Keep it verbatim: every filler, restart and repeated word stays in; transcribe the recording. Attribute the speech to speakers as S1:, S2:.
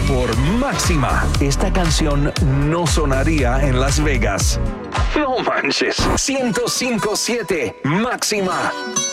S1: por Máxima. Esta canción no sonaría en Las Vegas. No manches. ciento cinco punto siete Máxima.